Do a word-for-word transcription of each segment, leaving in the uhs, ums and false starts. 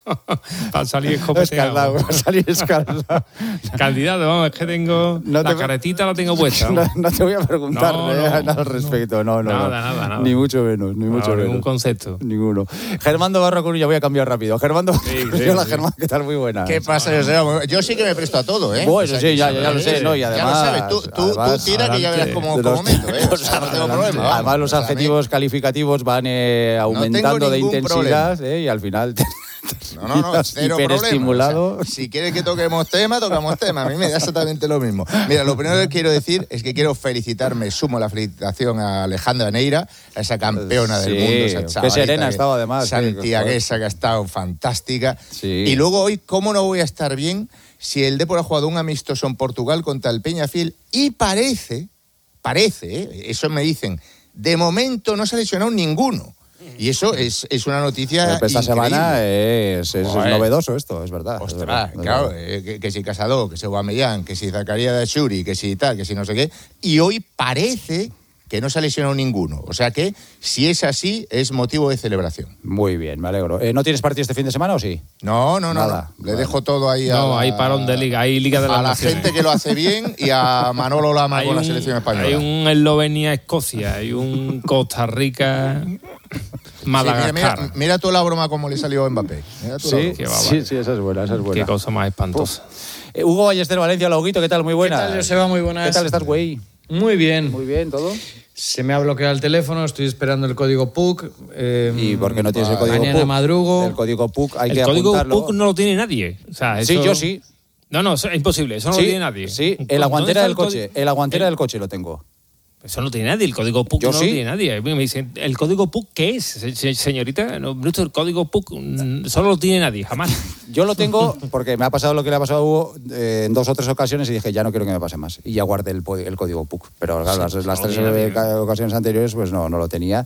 Para salir escopeteado. Para salir escaldado. Candidato, vamos, es que tengo... No la te... caretita la tengo puesta. No, no te voy a preguntar no, eh, no, nada al respecto. No, no, nada, no. Nada, nada. Ni mucho menos, ni mucho no, menos. Ningún concepto. Ninguno. Germando Barro Coruña, voy a cambiar rápido. Germando sí, sí, Hola, sí. Germán, ¿qué tal? Muy buena. ¿Qué pasa? Yo, sé, yo sí que me presto a todo, ¿eh? Bueno, o sea, sí, ya, ya, ya lo sé, ¿no? Y además... Ya lo sabes, tú, tú, además, tú tira que ya verás cómo, cómo meto, ¿eh? O sea, no tengo problema. Además, los adjetivos calificativos van eh, aumentando no de intensidad eh, y al final... No, no, no, cero problema. O sea, si quieres que toquemos tema, tocamos tema. A mí me da exactamente lo mismo. Mira, lo primero que quiero decir es que quiero felicitarme, sumo la felicitación a Alejandra Neira, a esa campeona sí, del mundo, esa qué serena ha estado además. Santiaguesa, sí, que ha estado fantástica. Sí. Y luego hoy, ¿cómo no voy a estar bien si el Depor ha jugado un amistoso en Portugal contra el Peñafiel y parece, parece, ¿eh? Eso me dicen, de momento no se ha lesionado ninguno. Y eso es, es una noticia Pero esta increíble. semana es, es, es novedoso esto, es verdad. Ostras, es verdad, claro, es verdad. Eh, que, que si Casado, que si Aubameyang, que si Zakaria de Shuri, que si tal, que si no sé qué. Y hoy parece que no se ha lesionado ninguno. O sea que, si es así, es motivo de celebración. Muy bien, me alegro. Eh, ¿No tienes partido este fin de semana o sí? No, no, no. Nada. no. Le vale. dejo todo ahí a... No, hay parón de liga, hay Liga de las A la Naciones. gente que lo hace bien y a Manolo Lama hay con un, la selección española. Hay un Eslovenia-Escocia, hay un Costa Rica... Madagascar. Sí, mira, mira, mira tú la broma como le salió a Mbappé. Sí, sí, sí, esa es buena, esa es buena. Qué cosa más espantosa. Eh, Hugo Ballester, Valencia, hola Huguito, ¿qué tal? Muy buena. ¿Qué tal, Joseba? Muy buenas. ¿Qué tal estás, güey? Muy bien. Muy bien, ¿todo? Se me ha bloqueado el teléfono, estoy esperando el código P U C. Eh, ¿Y por qué no tienes el código mañana P U C? madrugo. El código P U C hay el que código apuntarlo. P U C no lo tiene nadie. O sea, eso... Sí, yo sí. No, no, es imposible, eso no sí, lo tiene nadie. Sí, en la guantera del coche, código? en la guantera el... del coche lo tengo. Eso no tiene nadie, el código P U C Yo no sí. lo tiene nadie. Me dicen, ¿el código P U C qué es, se- señorita? No, el código P U C solo lo tiene nadie, jamás. Yo lo tengo porque me ha pasado lo que le ha pasado a Hugo eh, en dos o tres ocasiones y dije, ya no quiero que me pase más. Y ya guardé el, el código P U C. Pero claro, sí, las, las no tres nadie, ¿no? ocasiones anteriores pues no, no lo tenía.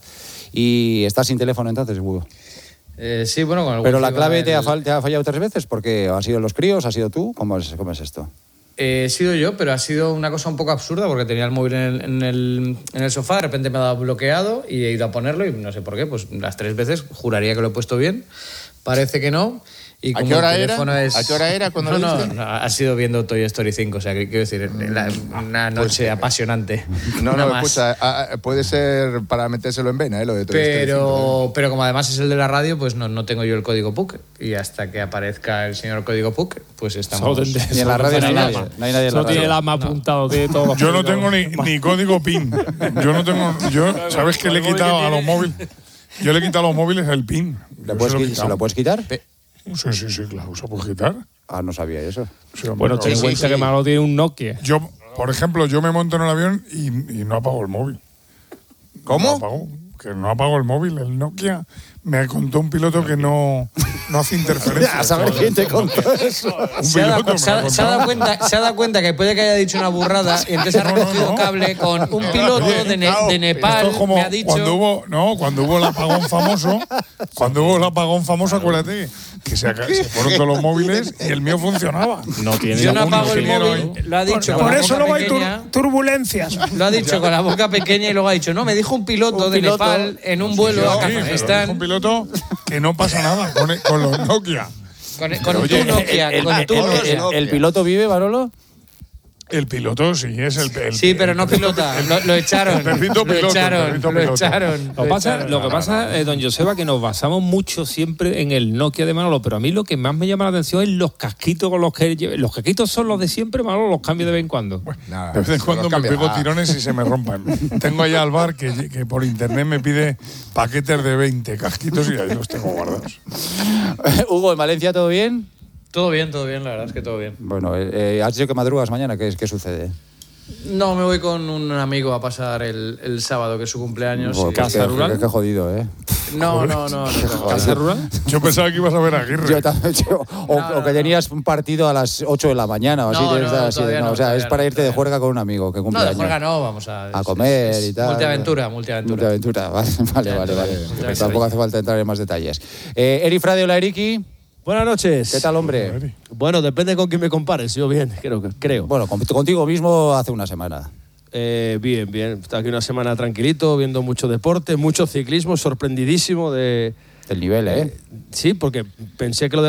¿Y estás sin teléfono entonces, Hugo? Eh, sí, bueno, con el Pero la clave el... te, ha fall, te ha fallado tres veces porque han sido los críos, ha sido tú. ¿Cómo es, cómo es esto? Eh, he sido yo, pero ha sido una cosa un poco absurda porque tenía el móvil en el, en el, en el sofá, de repente me ha dado bloqueado y he ido a ponerlo y no sé por qué, pues las tres veces juraría que lo he puesto bien, parece que no. Y ¿A qué hora era? Es... ¿A qué hora era cuando no, lo no, viste? no, ha sido viendo Toy Story cinco, o sea, que quiero decir, la, una noche pues, apasionante. No, no, escucha, a, a, puede ser para metérselo en vena, ¿eh? Lo de Toy Story pero, cinco, ¿eh? pero como además es el de la radio, pues no, no tengo yo el código P U C. Y hasta que aparezca el señor código P U C, pues estamos... Y en la radio no hay nadie. No hay nadie en la no tiene el ama apuntado, tiene todos los Yo no tengo ni, ni código P I N. Yo no tengo... Yo, ¿sabes qué le he quitado a los móviles? Yo le he quitado a los móviles el P I N. ¿Le puedes, se, lo ¿Se lo puedes quitar? Sí, sí, sí, claro. ¿Se puede quitar? Ah, no sabía eso. Sí, bueno, ten en cuenta que Manolo tiene un Nokia. Yo, por ejemplo, yo me monto en el avión y, y no apago el móvil. ¿Cómo? No apago, que no apago el móvil, el Nokia. Me contó un piloto que no, no hace interferencia. A saber quién te contó eso. Un se, ha dado, piloto se, ha, se, ha dado cuenta, se ha dado cuenta que puede que haya dicho una burrada y entonces ha recogido no, no, no. cable con un piloto de, ne, de Nepal. Esto es como me ha dicho... cuando hubo, no, cuando hubo el apagón famoso, cuando hubo el apagón famoso, acuérdate, que se, se fueron todos los móviles y el mío funcionaba. No tiene. Yo no apago el móvil, lo ha dicho por, con por la eso boca luego hay pequeña, tur turbulencias. Lo ha dicho ya. Con la boca pequeña y luego ha dicho, no, me dijo un piloto, un piloto de Nepal en un vuelo sí, a Kazajistán. Sí, un piloto que no pasa nada con, con los Nokia. Con, con Oye, tu Nokia, el, con el, tu el, Nokia. El, el piloto vive, Barolo? El piloto sí, es el, el Sí, pero no pilota, el, lo, lo echaron. El perrito lo piloto, echaron, el perrito lo piloto. echaron. Lo, lo pasa, echaron. lo que pasa, eh, don Joseba, que nos basamos mucho siempre en el Nokia de Manolo, pero a mí lo que más me llama la atención es los casquitos con los que lleve. Los casquitos son los de siempre, Manolo, los cambio de vez en cuando. Bueno, nada, de vez en cuando me pego tirones y se me rompan. Tengo allá al bar que, que por internet me pide paquetes de veinte casquitos y ahí los tengo guardados. Hugo, ¿en Valencia todo bien? Todo bien, todo bien, la verdad es que todo bien. Bueno, eh, ¿has dicho que madrugas mañana? ¿Qué, qué sucede? No, me voy con un amigo a pasar el, el sábado, que es su cumpleaños. Bueno, pues ¿Casa qué, rural? Qué, qué jodido, ¿eh? No, no, no. no ¿Casa rural? Yo pensaba que ibas a ver a Aguirre. Yo, yo, o, no, no, o que tenías un partido a las ocho de la mañana o así. No, no, así de, no, no, o sea, es para irte no, de juerga con un amigo que cumple No, de años. juerga no, vamos a... A comer es, es, y tal. Multiaventura, multiaventura. Multiaventura, vale, vale, vale. vale. Tampoco hace falta entrar en más detalles. Eh, Eri Frade, hola, Eriki. Buenas noches. ¿Qué tal, hombre? Bueno, depende con quién me compares. Yo bien, creo. creo. Bueno, contigo mismo hace una semana. Eh, bien, bien. Está aquí una semana tranquilito, viendo mucho deporte, mucho ciclismo, sorprendidísimo de... Del nivel, ¿eh? eh sí, porque pensé que lo de